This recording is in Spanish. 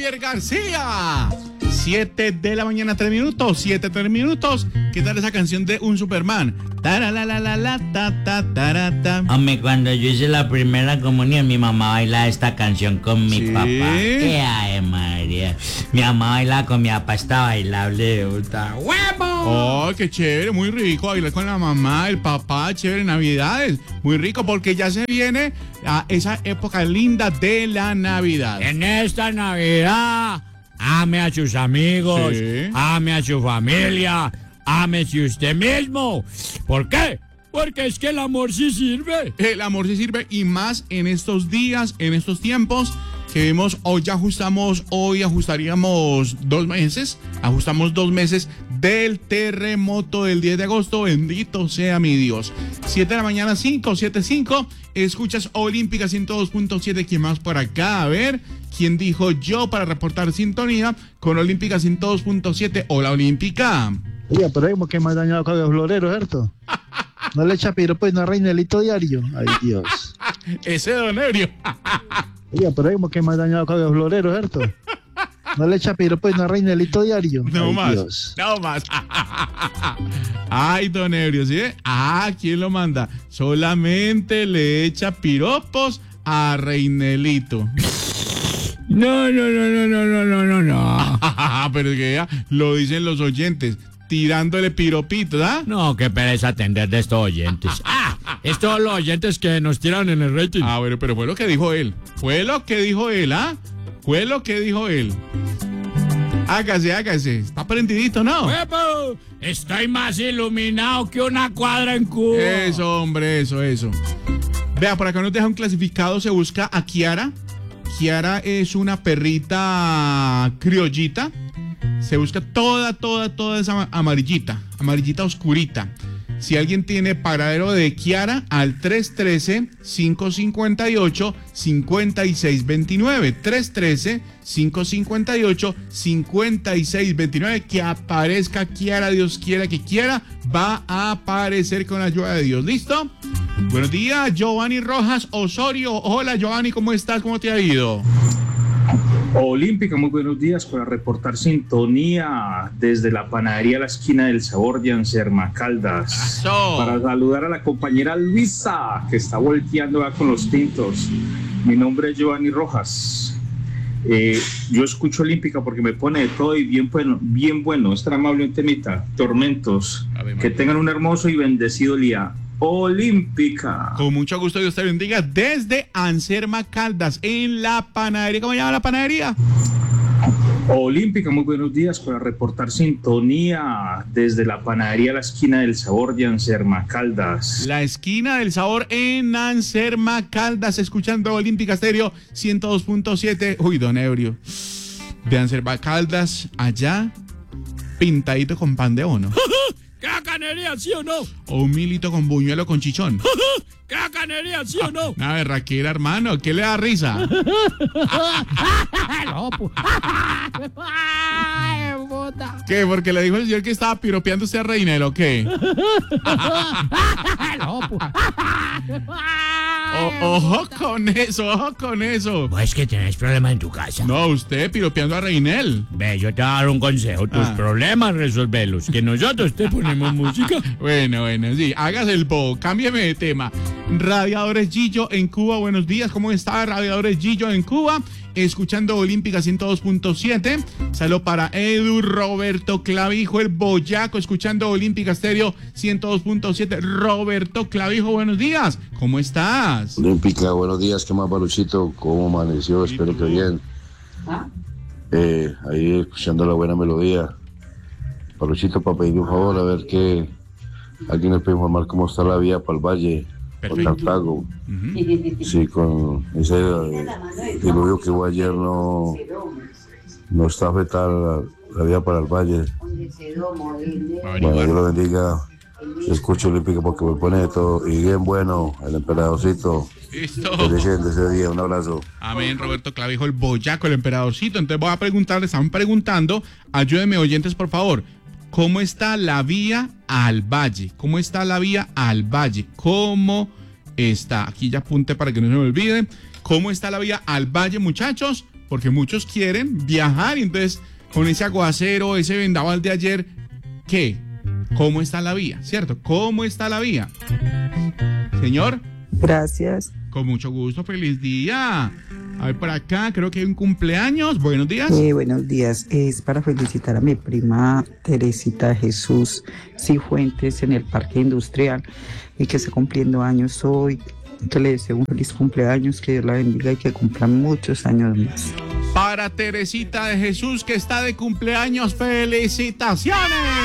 Javier García. 7 de la mañana, 3 minutos, 7, 3 minutos. ¿Qué tal esa canción de un Superman? Hombre, cuando yo hice la primera comunión, mi mamá bailaba esta canción con mi papá. ¡Qué ay, María! Mi mamá bailaba con mi papá, está bailable de puta. ¡Huevo! Oh, qué chévere, muy rico bailar con la mamá, el papá, chévere, Navidades. Muy rico porque ya se viene a esa época linda de la Navidad. En esta Navidad, ame a sus amigos, Sí. ame a su familia, ámese usted mismo. ¿Por qué? Porque es que el amor sí sirve. El amor se sirve y más en estos días, en estos tiempos que vemos, hoy ajustaríamos 2 meses, ajustamos 2 meses del terremoto del 10 de agosto, bendito sea mi Dios. 7 de la mañana, 5, escuchas Olímpica 102.7, ¿quién más por acá? A ver, ¿quién dijo yo para reportar sintonía con Olímpica 102.7? Hola, Olímpica. Oiga, pero hay que más dañado con los floreros, ¿cierto? No le echa piro, pues, no a Reinelito diario. Ay, Dios. Ese don Eurio. Oiga, pero hay que más dañado con los floreros, ¿cierto? No le echa piro, pues, no a Reinelito diario. No Ay, más, Dios. no más. Ay, don Eurio, ¿sí? ¿Quién lo manda? Solamente le echa piropos a Reinelito. No. Pero es que ya lo dicen los oyentes, tirándole piropitos, ¿ah? No, qué pereza atender de estos oyentes. Es todos los oyentes que nos tiran en el rating. Bueno, pero fue lo que dijo él. Fue lo que dijo él. Hágase. Está prendidito, ¿no? ¡Huevo! Estoy más iluminado que una cuadra en Cuba. Eso, hombre, eso. Vea, por acá nos deja un clasificado, se busca a Kiara. Kiara es una perrita criollita. Se busca toda esa amarillita oscurita. Si alguien tiene paradero de Kiara, al 313-558-5629. 313-558-5629. Que aparezca Kiara, Dios quiera que quiera. Va a aparecer con la ayuda de Dios. ¿Listo? Buenos días, Giovanni Rojas Osorio. Hola, Giovanni, ¿cómo estás? ¿Cómo te ha ido? Olímpica, muy buenos días para reportar sintonía desde la panadería La Esquina del Sabor de Anserma Caldas. Para saludar a la compañera Luisa, que está volteando con los tintos. Mi nombre es Giovanni Rojas. Yo escucho Olímpica porque me pone de todo y bien bueno. Es tan amable un temita. Tormentos. Que tengan un hermoso y bendecido día. Olímpica. Con mucho gusto, Dios te bendiga. Desde Anserma Caldas, en la panadería. ¿Cómo se llama la panadería? Olímpica, muy buenos días para reportar sintonía desde la panadería La Esquina del Sabor de Anserma Caldas. La Esquina del Sabor en Anserma Caldas, escuchando Olímpica Estéreo 102.7. Uy, don Eurio. De Anserma Caldas, allá, pintadito con pan de bono. ¿Qué canería, sí o no? O un milito con buñuelo con chichón. ¿Qué canería, sí o no? Una berraquera, hermano. ¿Qué le da risa? ¿Qué? ¿Porque le dijo el señor que estaba piropeando usted a Reinel o qué? Ojo con eso. Vos es que tenés problemas en tu casa. No, usted piropeando a Reinel. Ve, yo te voy a dar un consejo. Tus problemas, resolvelos. Que nosotros te ponemos música. Bueno, sí. Hágase el bobo. Cámbiame de tema. Radiadores Gillo en Cuba. Buenos días. ¿Cómo está Radiadores Gillo en Cuba? Escuchando Olímpica 102.7. Saludo para Edu Roberto Clavijo, el boyaco, escuchando Olímpica Estéreo 102.7. Roberto Clavijo, buenos días. ¿Cómo estás? Olímpica, buenos días. ¿Qué más, Baluchito? ¿Cómo amaneció? Espero que bien. Ahí escuchando la buena melodía. Baluchito, para pedir un favor, a ver que alguien me puede informar cómo está la vía para el valle. Con Cartago. Sí, con ese diluvio que hubo ayer no está afectada la vía para el valle. Bueno, Dios lo bendiga. Escucho Olímpica porque me pone de todo. Y bien bueno, el emperadorcito. Listo. Felicidades de ese día, un abrazo. Amén, Roberto Clavijo, el boyaco, el emperadorcito. Entonces voy a preguntar, le están preguntando, ayúdenme oyentes por favor. ¿Cómo está la vía al valle? ¿Cómo está la vía al valle? ¿Cómo está? Aquí ya apunté para que no se me olvide. ¿Cómo está la vía al valle, muchachos? porque muchos quieren viajar y entonces con ese aguacero, ese vendaval de ayer, ¿qué? ¿Cómo está la vía? ¿Cierto? ¿Cómo está la vía? Señor. Gracias. Con mucho gusto, feliz día. A ver, por acá, creo que hay un cumpleaños. Buenos días. Buenos días. Es para felicitar a mi prima Teresita Jesús Cifuentes en el Parque Industrial y que está cumpliendo años hoy. Que le deseo un feliz cumpleaños, que Dios la bendiga y que cumpla muchos años más. Para Teresita de Jesús, que está de cumpleaños, ¡felicitaciones!